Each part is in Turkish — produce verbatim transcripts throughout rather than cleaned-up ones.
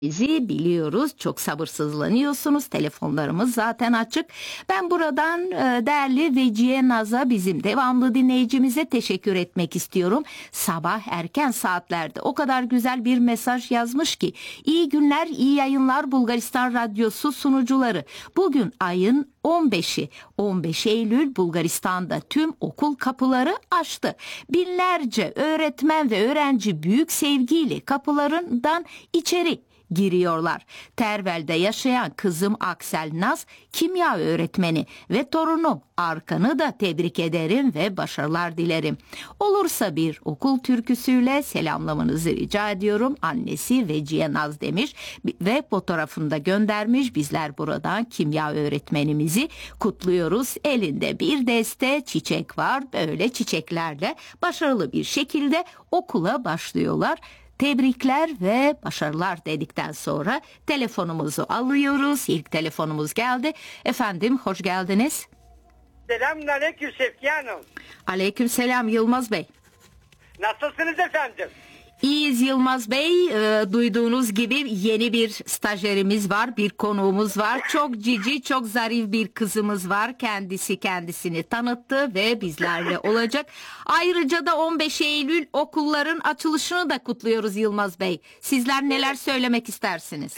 Bizi biliyoruz, çok sabırsızlanıyorsunuz. Telefonlarımız zaten açık. Ben buradan e, değerli Vecihe Naz'a, bizim devamlı dinleyicimize teşekkür etmek istiyorum. Sabah erken saatlerde o kadar güzel bir mesaj yazmış ki. İyi günler, iyi yayınlar Bulgaristan Radyosu sunucuları. Bugün ayın on beşi, on beş Eylül Bulgaristan'da tüm okul kapıları açtı. Binlerce öğretmen ve öğrenci büyük sevgiyle kapılarından içeri giriyorlar. Tervel'de yaşayan kızım Aksel Naz kimya öğretmeni ve torunum Arkan'ı da tebrik ederim ve başarılar dilerim. Olursa bir okul türküsüyle selamlamanızı rica ediyorum. Annesi Vecihe Naz demiş ve fotoğrafını da göndermiş. Bizler buradan kimya öğretmenimizi kutluyoruz. Elinde bir deste çiçek var. Böyle çiçeklerle başarılı bir şekilde okula başlıyorlar. Tebrikler ve başarılar dedikten sonra telefonumuzu alıyoruz. İlk telefonumuz geldi. Efendim, hoş geldiniz. Selamünaleyküm Şevkiye Hanım. Aleykümselam Yılmaz Bey. Nasılsınız efendim? İyiyiz Yılmaz Bey. E, duyduğunuz gibi yeni bir stajyerimiz var, bir konuğumuz var. Çok cici, çok zarif bir kızımız var. Kendisi kendisini tanıttı ve bizlerle olacak. Ayrıca da on beş Eylül okulların açılışını da kutluyoruz Yılmaz Bey. Sizler neler söylemek istersiniz?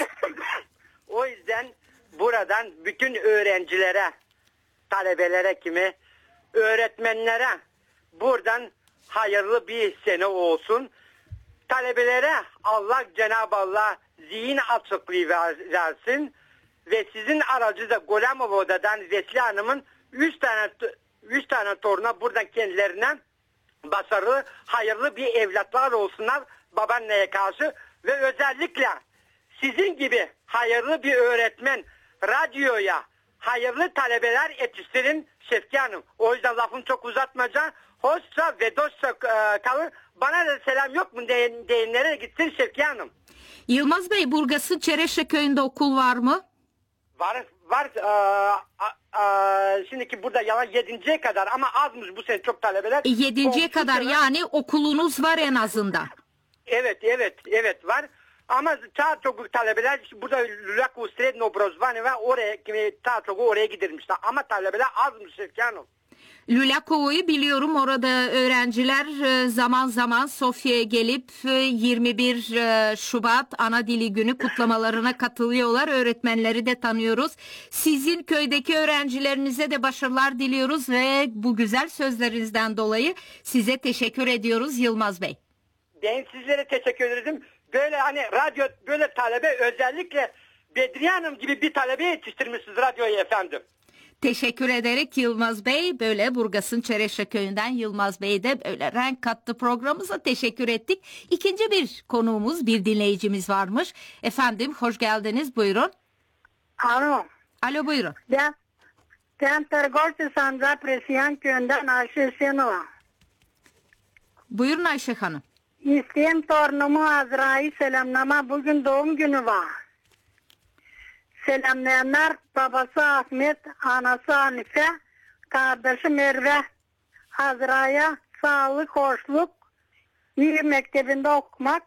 O yüzden buradan bütün öğrencilere, talebelere kimi, öğretmenlere buradan hayırlı bir sene olsun. Talebelere Allah, Cenab-ı Allah zihin açıklığı versin ve sizin aracı da Golamova'dan Vesile Hanım'ın üç tane üç tane toruna buradan kendilerine başarılı, hayırlı bir evlatlar olsunlar babaanneye karşı ve özellikle sizin gibi hayırlı bir öğretmen radyoya hayırlı talebeler yetiştirin Şevkiye Hanım. O yüzden lafını çok uzatmayacağım. Hoşça ve dostça kalın. Bana da selam yok mu deyinlere gitsin Şevkiye Hanım. Yılmaz Bey, Burgas'ın Çereşe köyünde okul var mı? Var. Var. Aa, aa, şimdiki burada yalan yedinciye kadar ama azmış bu sene çok talebeler. E, yedinciye kadar sene... yani okulunuz var en azından. Evet, evet, evet var. Ama daha çok talebeler burada Lulaku Sredno Brozvani ve oraya daha çok oraya gidirmişler. Ama talebeler azmış Şevkiye Hanım. Lulakova'yı biliyorum. Orada öğrenciler zaman zaman Sofya'ya gelip yirmi bir Şubat Ana Dili Günü kutlamalarına katılıyorlar. Öğretmenleri de tanıyoruz. Sizin köydeki öğrencilerinize de başarılar diliyoruz ve bu güzel sözlerinizden dolayı size teşekkür ediyoruz Yılmaz Bey. Ben sizlere teşekkür ederim. Böyle hani radyo böyle talebe, özellikle Bedriye Hanım gibi bir talebe yetiştirmişsiniz radyoyu efendim. Teşekkür ederek Yılmaz Bey, böyle Burgas'ın Çereşe köyünden Yılmaz Bey de böyle renk kattı programımıza, teşekkür ettik. İkinci bir konuğumuz, bir dinleyicimiz varmış. Efendim, hoş geldiniz, buyurun. Alo. Alo, buyurun. Ben, ben Tırgolcu Sanca Presyan köyünden Ayşe Senova. Buyurun Ayşe Hanım. İsteyen torunumu Azra'yı selamlama, bugün doğum günü var. Selamlayanlar babası Ahmet, anası Hanife, kardeşi Merve. Azra'ya sağlık, hoşluk, iyi mektebinde okumak.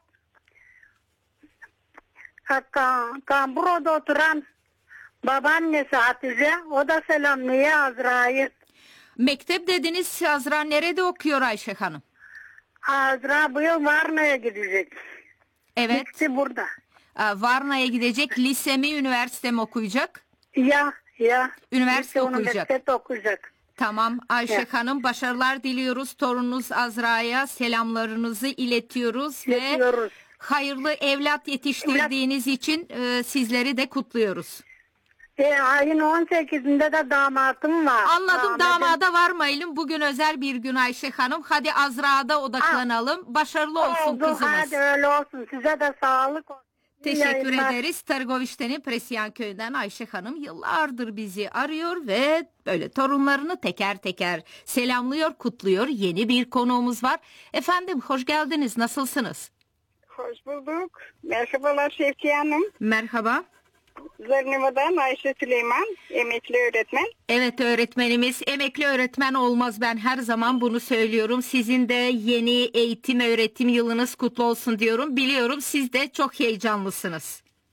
Kamburo'da oturan babaannesi Hatice, o da selamlıyor Azra'yı. Mektep dediniz, Azra nerede okuyor Ayşe Hanım? Azra bu yıl Varna'ya gidecek. Evet. Gitti burada. Varna'ya gidecek, lise mi, üniversite mi okuyacak? Ya, ya. Üniversite lise, okuyacak. Üniversite okuyacak. Tamam Ayşe Ya. Hanım, başarılar diliyoruz. Torununuz Azra'ya selamlarınızı iletiyoruz İletiyoruz. ve hayırlı evlat yetiştirdiğiniz evlat. için e, sizleri de kutluyoruz. E, ayın on sekizinde de damatım var. Anladım, Ahmet'in... damada varmayalım. Bugün özel bir gün Ayşe Hanım. Hadi Azra'da odaklanalım. Aa, başarılı olsun oldu, kızımız. Hadi öyle olsun. Size de sağlık olsun. Teşekkür ederiz. Tırgovişte'nin Presyan köyünden Ayşe Hanım yıllardır bizi arıyor ve böyle torunlarını teker teker selamlıyor, kutluyor. Yeni bir konuğumuz var. Efendim, hoş geldiniz. Nasılsınız? Hoş bulduk. Merhabalar Şevkiye Hanım. Merhaba. Zırnıva'dan Ayşe Süleyman, emekli öğretmen. Evet, öğretmenimiz. Emekli öğretmen olmaz, ben her zaman bunu söylüyorum. Sizin de yeni eğitim öğretim yılınız kutlu olsun diyorum. Biliyorum siz de çok heyecanlısınız.